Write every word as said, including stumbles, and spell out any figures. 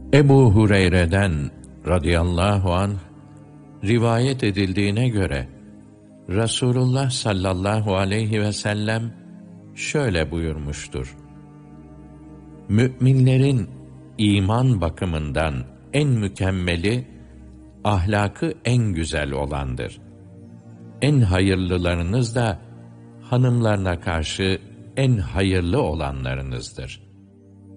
Ebu Hureyre'den radıyallahu anh rivayet edildiğine göre Resulullah sallallahu aleyhi ve sellem şöyle buyurmuştur: Müminlerin iman bakımından en mükemmeli, ahlakı en güzel olandır. En hayırlılarınız da hanımlarına karşı en hayırlı olanlarınızdır.